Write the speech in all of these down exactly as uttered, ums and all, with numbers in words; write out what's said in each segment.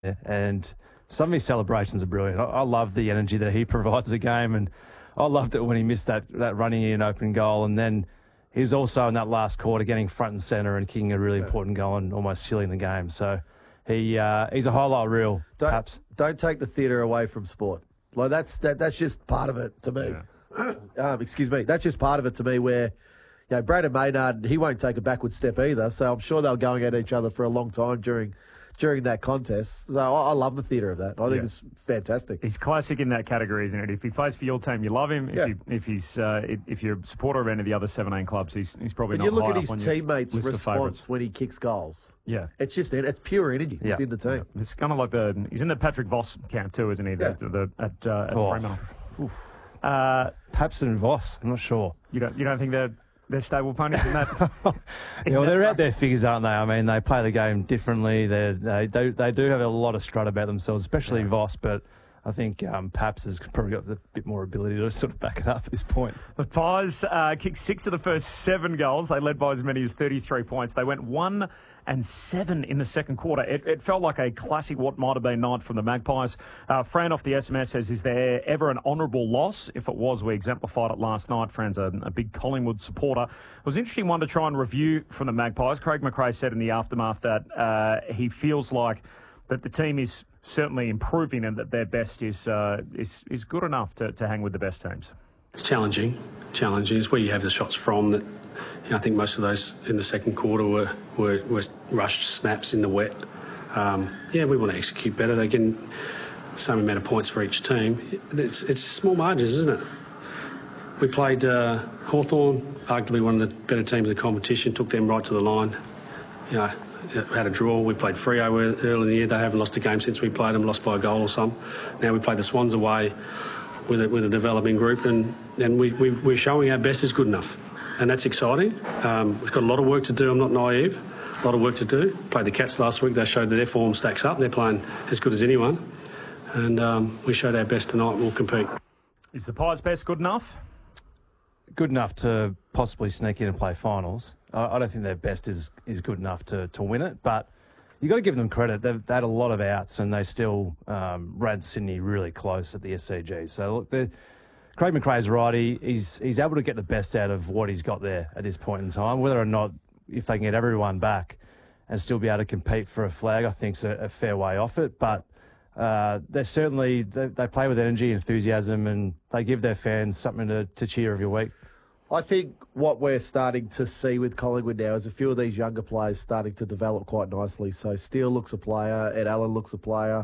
and some of his celebrations are brilliant. I, I love the energy that he provides the game, and I loved it when he missed that, that running in open goal, and then he was also in that last quarter getting front and centre and kicking a really yeah. important goal and almost sealing the game. So he uh, he's a highlight reel, don't, perhaps. Don't take the theatre away from sport. Like that's that, that's just part of it to me. Yeah. um, excuse me. That's just part of it to me where, you know, Braden Maynard, he won't take a backward step either. So I'm sure they're going at each other for a long time during during that contest. So I, I love the theatre of that. I think yeah. it's fantastic. He's classic in that category, isn't it? If he plays for your team, you love him. If, yeah. he, if he's uh, if you're a supporter of any of the other seventeen clubs, he's he's probably and not you look high at up his on teammates' your list response when he kicks goals. Yeah, it's just it's pure energy yeah. within the team. Yeah. It's kind of like the he's in the Patrick Voss camp too, isn't he? Yeah. The, the, at uh, at oh. Fremantle. Uh, Pabston and Voss. I'm not sure. You don't you don't think they're they're stable ponies in that? yeah, well, they're out there figures, aren't they? I mean, they play the game differently. They're, they they they do have a lot of strut about themselves, especially yeah. Voss, but I think um, Paps has probably got a bit more ability to sort of back it up at this point. The Pies uh, kicked six of the first seven goals. They led by as many as thirty-three points. They went one and seven in the second quarter. It, it felt like a classic what might have been night from the Magpies. Uh, Fran off the S M S says, is there ever an honourable loss? If it was, we exemplified it last night. Fran's a, a big Collingwood supporter. It was an interesting one to try and review from the Magpies. Craig McRae said in the aftermath that uh, he feels like that the team is certainly improving and that their best is uh, is, is good enough to, to hang with the best teams. It's challenging. Challenging is where you have the shots from. That you know, I think most of those in the second quarter were, were, were rushed snaps in the wet. Um, yeah, we want to execute better. They're getting the same amount of points for each team. It's, it's small margins, isn't it? We played uh, Hawthorn, arguably one of the better teams in the competition, took them right to the line. You know, had a draw. We played Freo early in the year. They haven't lost a game since we played them, lost by a goal or some. Now we play the Swans away with a, with a developing group, and, and we, we, we're showing our best is good enough. And that's exciting. Um, we've got a lot of work to do. I'm not naive. A lot of work to do. Played the Cats last week. They showed that their form stacks up. They're playing as good as anyone. And um, we showed our best tonight. We'll compete. Is the Pies' best good enough? Good enough to possibly sneak in and play finals. I don't think their best is, is good enough to, to win it, but you've got to give them credit. They've they had a lot of outs and they still um, ran Sydney really close at the S C G. So look, Craig McRae's right. He, he's, he's able to get the best out of what he's got there at this point in time. Whether or not, if they can get everyone back and still be able to compete for a flag, I think is a, a fair way off it. But uh, they're certainly, they, they play with energy, enthusiasm, and they give their fans something to, to cheer every week. I think what we're starting to see with Collingwood now is a few of these younger players starting to develop quite nicely. So Steele looks a player, Ed Allen looks a player,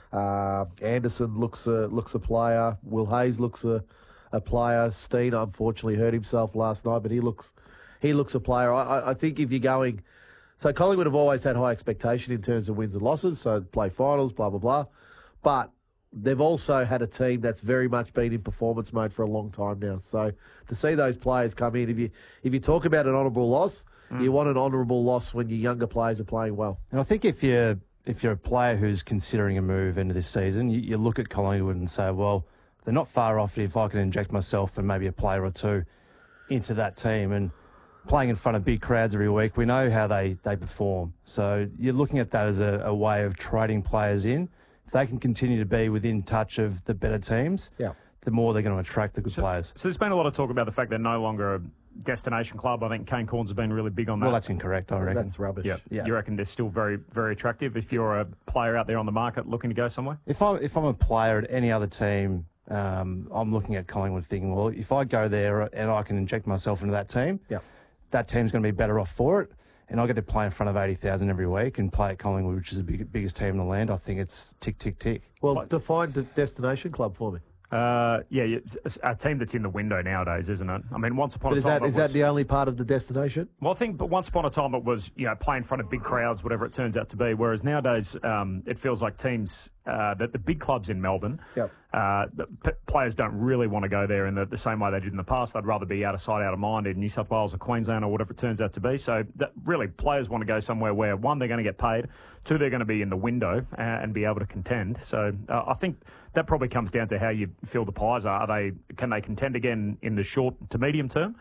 uh, Anderson looks a looks a player, Will Hayes looks a, a player. Steen unfortunately hurt himself last night, but he looks he looks a player. I, I think if you're going, so Collingwood have always had high expectation in terms of wins and losses, so play finals, blah blah blah, but they've also had a team that's very much been in performance mode for a long time now. So to see those players come in, if you if you talk about an honourable loss, mm. you want an honourable loss when your younger players are playing well. And I think if you're, if you're a player who's considering a move into this season, you, you look at Collingwood and say, well, they're not far off if I can inject myself and maybe a player or two into that team. And playing in front of big crowds every week, we know how they, they perform. So you're looking at that as a, a way of trading players in. If they can continue to be within touch of the better teams, yeah. the more they're going to attract the good so, players. So there's been a lot of talk about the fact they're no longer a destination club. I think Kane Corns has been really big on that. Well, that's incorrect, I reckon. That's rubbish. Yeah. yeah. You reckon they're still very, very attractive if you're a player out there on the market looking to go somewhere? If I'm, if I'm a player at any other team, um, I'm looking at Collingwood thinking, well, if I go there and I can inject myself into that team, yeah. that team's going to be better off for it. And I get to play in front of eighty thousand every week and play at Collingwood, which is the big, biggest team in the land. I think it's tick, tick, tick. Well, Like, define the destination club for me. Uh, yeah, it's a team that's in the window nowadays, isn't it? I mean, once upon but a is time, that, is was, that the only part of the destination? Well, I think, but once upon a time, it was you know play in front of big crowds, whatever it turns out to be. Whereas nowadays, um, it feels like teams uh, that the big clubs in Melbourne, yep. uh, the p- players don't really want to go there in the, the same way they did in the past. They'd rather be out of sight, out of mind in New South Wales or Queensland or whatever it turns out to be. So that really, players want to go somewhere where one, they're going to get paid, two, they're going to be in the window uh, and be able to contend. So uh, I think that probably comes down to how you feel the Pies are. Are they can they contend again in the short to medium term?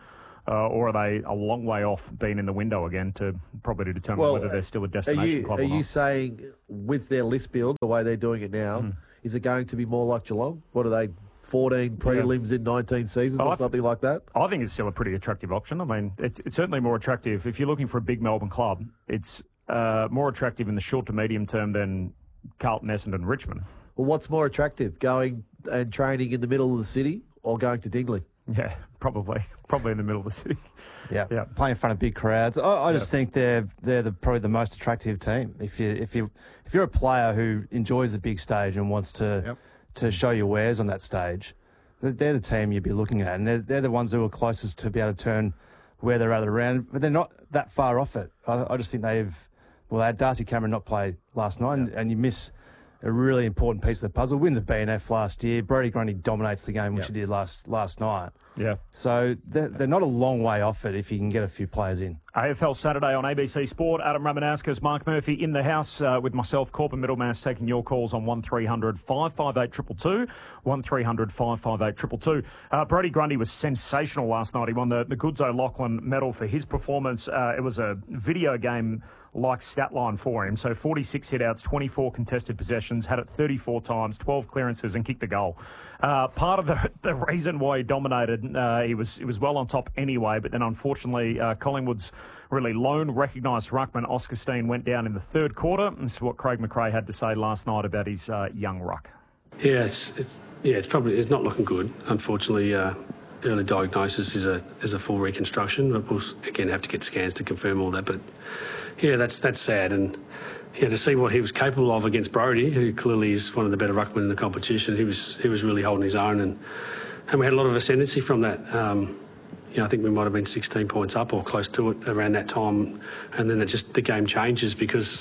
Uh, or are they a long way off being in the window again to probably to determine Well, whether they're still a Are destination you, club are or you not? saying with their list build, the way they're doing it now, Hmm. is it going to be more like Geelong? What are they, fourteen prelims in nineteen seasons Oh, I or th- something like that? I think it's still a pretty attractive option. I mean, it's, it's certainly more attractive. If you're looking for a big Melbourne club, it's uh, more attractive in the short to medium term than Carlton, Essendon, Richmond. Well, what's more attractive, going and training in the middle of the city or going to Dingley? Yeah, probably. Probably in the middle of the city. Yeah, Yeah. playing in front of big crowds. I, I just think they're they're the, probably the most attractive team. If you if you if you're a player who enjoys the big stage and wants to Yep. to show your wares on that stage, th- they're the team you'd be looking at, and they're they're the ones who are closest to be able to turn where they're at around. But they're not that far off it. I, I just think they've well, they had Darcy Cameron not play last night, and, and you miss a really important piece of the puzzle. Wins a B N F last year. Brodie Grundy dominates the game, which Yep. he did last last night. Yeah. So they're, they're not a long way off it if you can get a few players in. A F L Saturday on A B C Sport. Adam Ramanauskas, Mark Murphy in the house uh, with myself, Corbin Middlemass, taking your calls on one three hundred five five eight two two two, one three hundred five five eight two two two. Uh, Brodie Grundy was sensational last night. He won the, the Goods O'Loughlin medal for his performance. Uh, it was a video game like stat line for him. So forty-six hit-outs, twenty-four contested possessions, had it thirty-four times, twelve clearances and kicked a goal. Uh, part of the, the reason why he dominated, uh, he was he was well on top anyway, but then unfortunately uh, Collingwood's really lone recognised ruckman, Oscar Steen, went down in the third quarter. This is what Craig McRae had to say last night about his uh, young ruck. Yeah, it's, it's yeah, it's probably it's not looking good. Unfortunately, uh, early diagnosis is a is a full reconstruction, but we'll again have to get scans to confirm all that. But yeah, that's that's sad, and yeah, to see what he was capable of against Brodie, who clearly is one of the better ruckmen in the competition, he was he was really holding his own, and and we had a lot of ascendancy from that. Um, you know, I think we might have been sixteen points up or close to it around that time, and then it just the game changes because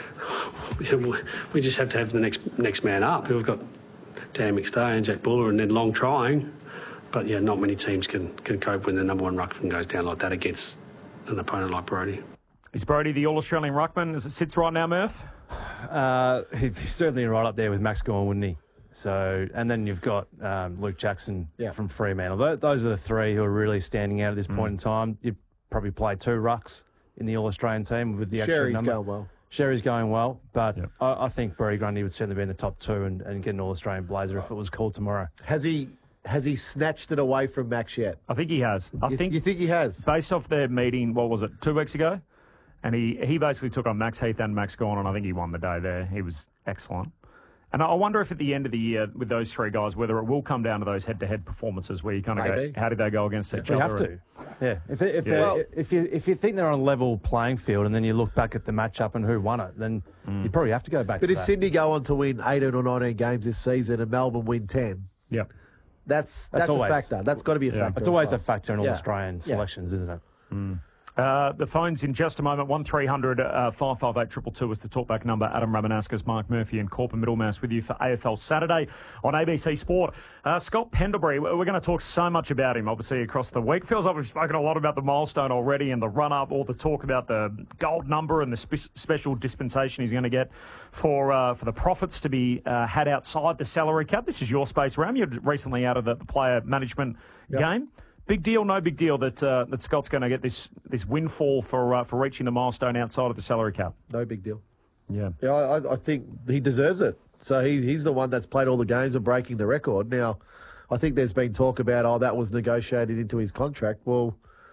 we just have to have the next next man up. We've got Dan McStay and Jack Buller, and then Long trying, but yeah, not many teams can can cope when the number one ruckman goes down like that against an opponent like Brodie. Is Brodie the All-Australian ruckman as it sits right now, Murph? Uh, he's certainly right up there with Max Gawn, wouldn't he? So, and then you've got um, Luke Jackson Yeah. from Fremantle. Th- Those are the three who are really standing out at this Mm. point in time. You'd probably play two rucks in the All-Australian team with the extra Sherry's number. going well. Sherry's going well, but Yep. I, I think Brodie Grundy would certainly be in the top two and, and get an All-Australian blazer if it was called tomorrow. Has he has he snatched it away from Max yet? I think he has. I You, think you think he has? based off their meeting, what was it, two weeks ago? And he, he basically took on Max Heath and Max Gawn, and I think he won the day there. He was excellent. And I wonder if at the end of the year with those three guys, whether it will come down to those head-to-head performances where you kind of Maybe. go, how did they go against each We other? have to. Yeah. If, they- if, Yeah. they're- Well- if, you, if you think they're on a level playing field and then you look back at the matchup and who won it, then you probably have to go back But to if that. Sydney go on to win eighteen or nineteen games this season and Melbourne win ten, Yeah. that's That's that's, always- a factor. That's got to be a Yeah. factor. It's as always well. a factor in all Yeah. Australian Yeah. selections, isn't it? Uh, the phone's in just a moment. one three hundred five five eight two two two is the talkback number. Adam Ramanauskas, Mark Murphy and Corbin Middlemass with you for A F L Saturday on A B C Sport. Uh, Scott Pendlebury, we're going to talk so much about him, obviously, across the week. Feels like we've spoken a lot about the milestone already and the run-up, all the talk about the gold number and the spe- special dispensation he's going to get for uh, for the profits to be uh, had outside the salary cap. This is your space, Ram. You're recently out of the, the player management game. Big deal, no big deal that uh, that Scott's going to get this this windfall for uh, for reaching the milestone outside of the salary cap. No big deal. Yeah. Yeah, I, I think he deserves it. So he, he's the one that's played all the games and breaking the record. Now, I think there's been talk about, oh, that was negotiated into his contract. Well,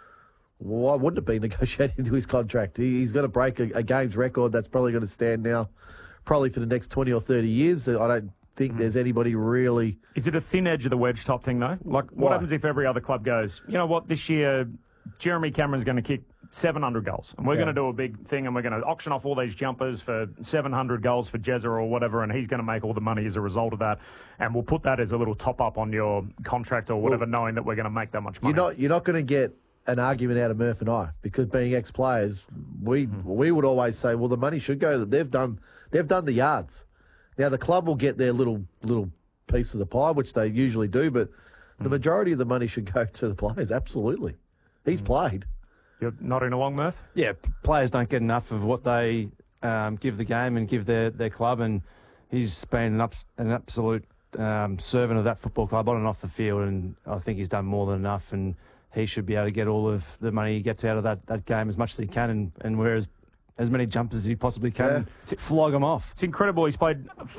why wouldn't it be negotiated into his contract? He, he's going to break a, a games record that's probably going to stand now probably for the next twenty or thirty years. I don't think there's anybody really... Is it a thin edge of the wedge type thing, though? Like, what Why? happens if every other club goes, you know what, this year Jeremy Cameron's going to kick seven hundred goals, and we're Yeah. going to do a big thing, and we're going to auction off all these jumpers for seven hundred goals for Jezza or whatever, and he's going to make all the money as a result of that, and we'll put that as a little top-up on your contract or whatever, knowing that we're going to make that much money. You're not, you're not going to get an argument out of Murph and I, because being ex-players, we we would always say, well, the money should go. They've done they've done the yards. Now the club will get their little little piece of the pie, which they usually do, but the majority of the money should go to the players. Absolutely, he's played. You're nodding along, Murph? Yeah, p- players don't get enough of what they um, give the game and give their, their club, and he's been an, ups, an absolute um, servant of that football club on and off the field, and I think he's done more than enough, and he should be able to get all of the money he gets out of that, that game as much as he can, and, and whereas as many jumpers as he possibly can, Yeah. and flog them off. It's incredible. He's played